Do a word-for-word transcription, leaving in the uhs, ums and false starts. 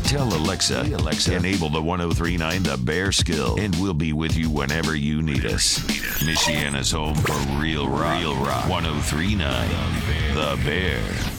Tell Alexa, Hey, Alexa. enable the one oh three point nine The Bear skill, and we'll be with you whenever you need us. Michiana's home for real rock. Real rock. one oh three point nine The Bear.